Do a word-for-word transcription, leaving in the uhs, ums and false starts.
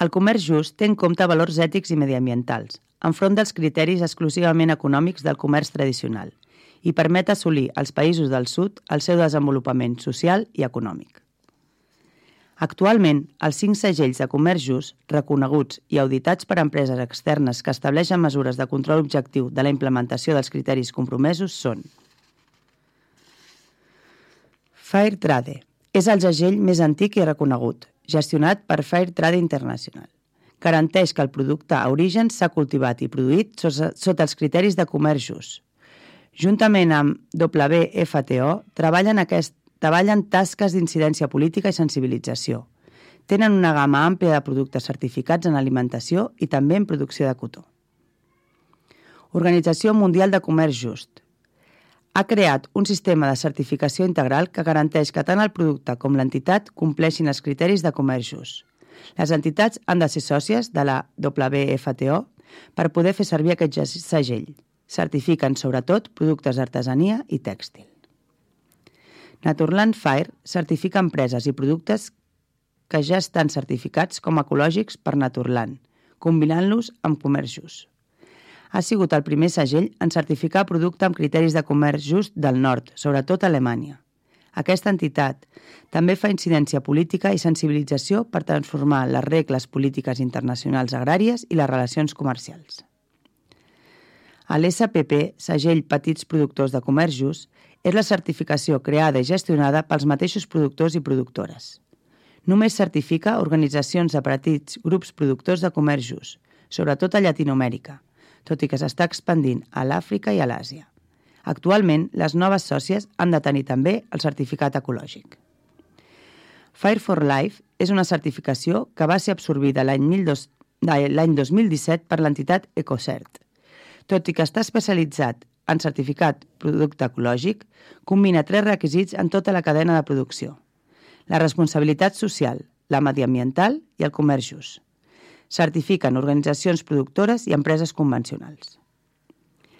El comerç just té en compte valors ètics i mediambientals, enfront dels criteris exclusivament econòmics del comerç tradicional, i permet assolir als països del sud el seu desenvolupament social i econòmic. Actualment, els cinc segells de comerç just, reconeguts i auditats per empreses externes que estableixen mesures de control objectiu de la implementació dels criteris compromesos són: Fairtrade és el segell més antic i reconegut, gestionat per Fairtrade International. Garanteix que el producte a origen s'ha cultivat i produït sota els criteris de comerç just. Juntament amb W F T O, treballen, aquest, treballen tasques d'incidència política i sensibilització. Tenen una gamma àmplia de productes certificats en alimentació i també en producció de cotó. Organització Mundial de Comerç Just. Ha creat un sistema de certificació integral que garanteix que tant el producte com l'entitat compleixin els criteris de comerç just. Les entitats han de ser sòcies de la W F T O per poder fer servir aquest segell. Certifiquen, sobretot, productes d'artesania i tèxtil. Naturland Fire certifica empreses i productes que ja estan certificats com a ecològics per Naturland, combinant-los amb comerç just. Ha sigut el primer segell en certificar producte amb criteris de comerç just del nord, sobretot a Alemanya. Aquesta entitat també fa incidència política i sensibilització per transformar les regles polítiques internacionals agràries i les relacions comercials. L'S P P, segell Petits Productors de Comerç Just, és la certificació creada i gestionada pels mateixos productors i productores. Només certifica organitzacions de petits grups productors de comerç just, sobretot a Llatinoamèrica, tot i que s'està expandint a l'Àfrica i a l'Àsia. Actualment, les noves sòcies han de tenir també el certificat ecològic. Fire for Life és una certificació que va ser absorbida l'any dos mil disset per l'entitat EcoCert. Tot i que està especialitzat en certificat producte ecològic, combina tres requisits en tota la cadena de producció: la responsabilitat social, la mediambiental i el comerç just. Certifiquen organitzacions productores i empreses convencionals.